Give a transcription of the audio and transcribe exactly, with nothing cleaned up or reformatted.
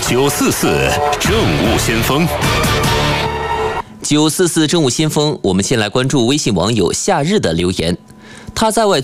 九四四政务先锋。 九四四政务先锋，我们先来关注微信网友夏日的留言。他在外